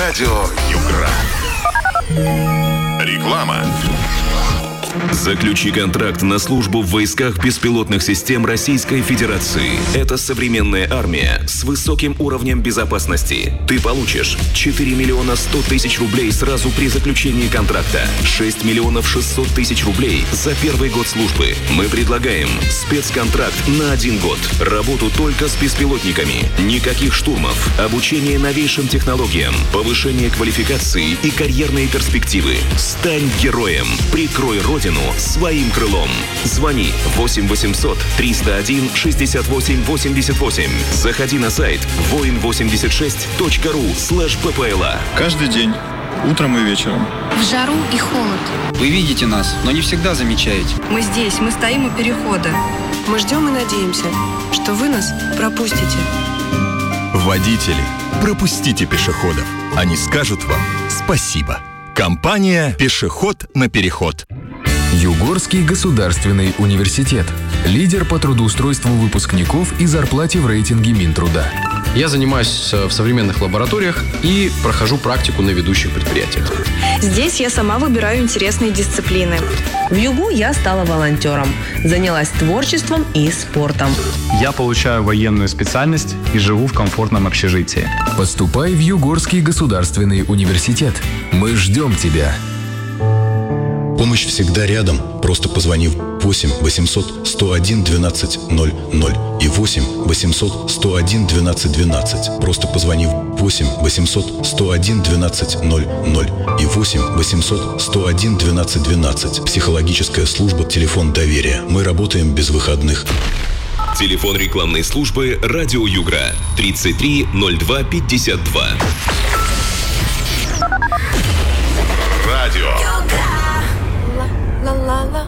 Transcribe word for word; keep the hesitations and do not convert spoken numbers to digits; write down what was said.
Радио Югра. Реклама. Заключи контракт на службу в войсках беспилотных систем Российской Федерации. Это современная армия с высоким уровнем безопасности. Ты получишь четыре миллиона сто тысяч рублей сразу при заключении контракта, шесть миллионов шестьсот тысяч рублей за первый год службы. Мы предлагаем спецконтракт на один год. Работу только с беспилотниками. Никаких штурмов. Обучение новейшим технологиям. Повышение квалификации и карьерные перспективы. Стань героем. Прикрой Родину своим крылом. Звони восемь восемьсот триста один шестьдесят восемь восемьдесят восемь. Заходи на сайт воин восемьдесят шесть точка ру слэш ППЛА. Каждый день, утром и вечером. В жару и холод. Вы видите нас, но не всегда замечаете. Мы здесь, мы стоим у перехода. Мы ждем и надеемся, что вы нас пропустите. Водители, пропустите пешеходов. Они скажут вам спасибо. Компания «Пешеход на переход». Югорский государственный университет. Лидер по трудоустройству выпускников и зарплате в рейтинге Минтруда. Я занимаюсь в современных лабораториях и прохожу практику на ведущих предприятиях. Здесь я сама выбираю интересные дисциплины. В ЮГУ я стала волонтером, занялась творчеством и спортом. Я получаю военную специальность и живу в комфортном общежитии. Поступай в Югорский государственный университет. Мы ждем тебя. Помощь всегда рядом. Просто позвони в восемь восемьсот сто один двенадцать ноль ноль и восемь восемьсот сто один двенадцать двенадцать. Просто позвони в восемь восемьсот сто один двенадцать ноль ноль и восемь восемьсот сто один двенадцать двенадцать. Психологическая служба, телефон доверия. Мы работаем без выходных. Телефон рекламной службы «Радио Югра» тридцать три ноль два пятьдесят два.